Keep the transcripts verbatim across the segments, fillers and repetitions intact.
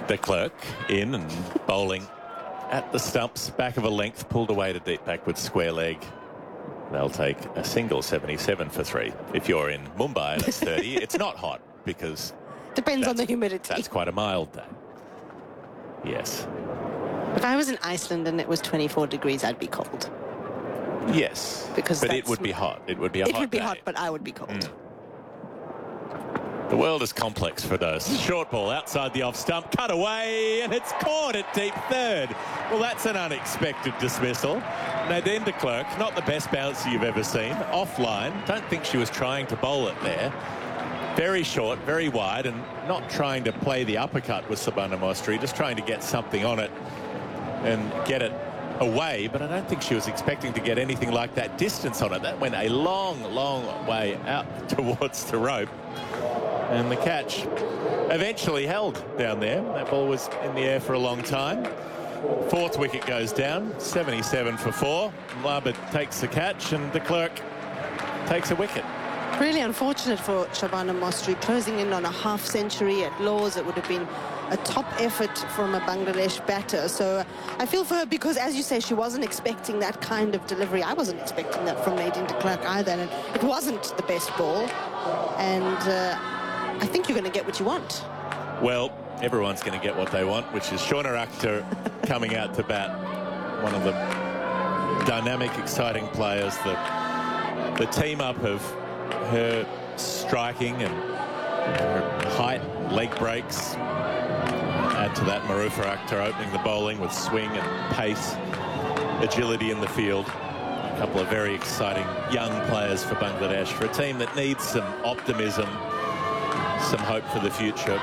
De Klerk in and bowling at the stumps, back of a length, pulled away to deep backwards square leg. They'll take a single, seventy-seven for three. If you're in Mumbai and it's thirty, it's not hot because... Depends on the humidity. That's quite a mild day. Yes. If I was in Iceland and it was twenty-four degrees, I'd be cold. Yes. Because but it would be hot. It would be a it hot It would be day. hot, but I would be cold. Mm. The world is complex for those. Short ball outside the off stump, cut away, and it's caught at deep third. Well, that's an unexpected dismissal. Nadine de Klerk, not the best bouncer you've ever seen. Offline. Don't think she was trying to bowl it there. Very short, very wide, and not trying to play the uppercut with Shabana Mostri, just trying to get something on it and get it away. But I don't think she was expecting to get anything like that distance on it. That went a long, long way out towards the rope. And the catch eventually held down there. That ball was in the air for a long time. Fourth wicket goes down, seventy-seven for four. Labud takes the catch and de Klerk takes a wicket. Really unfortunate for Shabana Mostri, closing in on a half century at Lord's. It would have been a top effort from a Bangladesh batter. So uh, I feel for her because, as you say, she wasn't expecting that kind of delivery. I wasn't expecting that from Nadine de Klerk either. And it wasn't the best ball. And uh, I think you're going to get what you want. Well, everyone's going to get what they want, which is Shona Akhtar coming out to bat. One of the dynamic, exciting players. The, the team up of her striking and her height, leg breaks. Add to that Marufa Akhtar opening the bowling with swing and pace, agility in the field. A couple of very exciting young players for Bangladesh, for a team that needs some optimism, some hope for the future.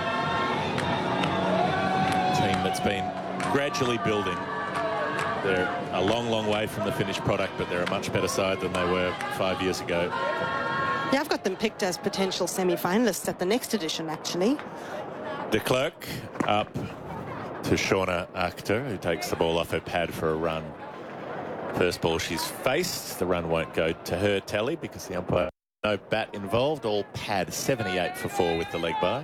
A team that's been gradually building. They're a long, long way from the finished product, but they're a much better side than they were five years ago. Yeah, I've got them picked as potential semi-finalists at the next edition, actually. De Klerk up to Shona Akhtar, who takes the ball off her pad for a run. First ball she's faced. The run won't go to her tally because the umpire, no bat involved. All pad, seventy-eight for four with the leg by.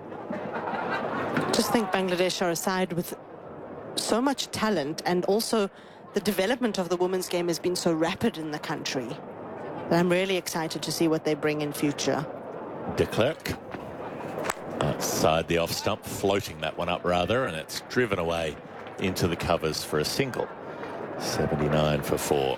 Just think Bangladesh are a side with so much talent, and also the development of the women's game has been so rapid in the country. But I'm really excited to see what they bring in future. De Klerk outside the off stump, floating that one up rather, and it's driven away into the covers for a single. seventy-nine for four.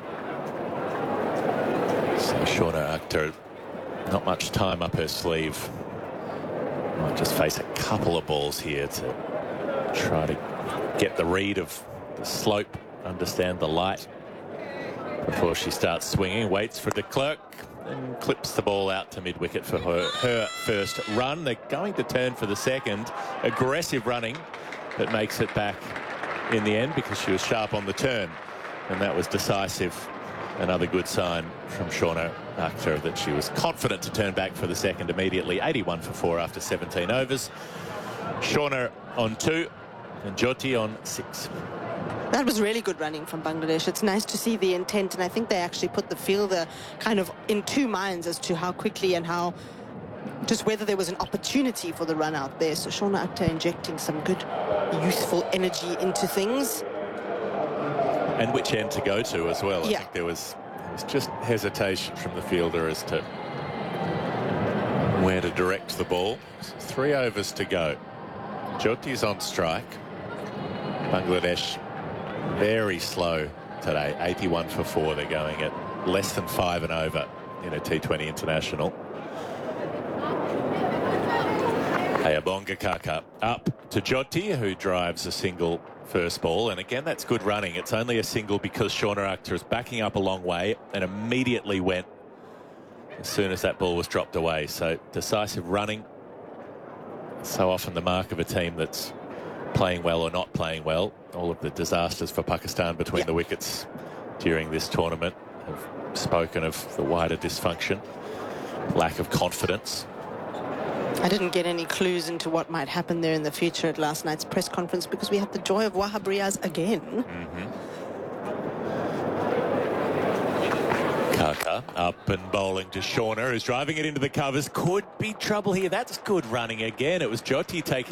So Shona Akhtar, not much time up her sleeve. Might just face a couple of balls here to try to get the read of the slope, understand the light before she starts swinging. Waits for de Klerk and clips the ball out to mid-wicket for her, her first run. They're going to turn for the second. Aggressive running, but makes it back in the end because she was sharp on the turn, and that was decisive. Another good sign from Shona Akhtar that she was confident to turn back for the second immediately. eighty-one for four after seventeen overs. Shona on two and Jyoti on six. That was really good running from Bangladesh. It's nice to see the intent, and I think they actually put the fielder kind of in two minds as to how quickly and how, just whether there was an opportunity for the run out there. So Shona Akhtar injecting some good youthful energy into things. And which end to go to as well. Yeah. I think there was, there was just hesitation from the fielder as to where to direct the ball. So three overs to go. Jyoti's on strike. Bangladesh very slow today. eighty-one for four. They're going at less than five and over in a T twenty international. Ayabonga Kaka up to Jyoti, who drives a single first ball. And again, that's good running. It's only a single because Shona Akhtar is backing up a long way and immediately went as soon as that ball was dropped away. So decisive running. So often the mark of a team that's playing well or not playing well. All of the disasters for Pakistan between yeah. the wickets during this tournament have spoken of the wider dysfunction, lack of confidence. I didn't get any clues into what might happen there in the future at last night's press conference because we had the joy of Wahab Riaz again. Mm-hmm. Kaka up and bowling to Shona, who's driving it into the covers. Could be trouble here. That's good running again. It was Jyoti taking